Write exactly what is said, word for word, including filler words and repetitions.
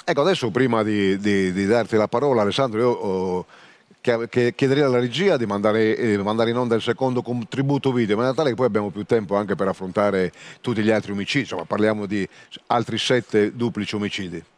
Ecco, adesso prima di, di- di darti la parola, Alessandro, io oh, che- che chiederei alla regia di mandare, eh, mandare in onda il secondo contributo video, in maniera tale che poi abbiamo più tempo anche per affrontare tutti gli altri omicidi. Insomma, parliamo di altri sette duplici omicidi.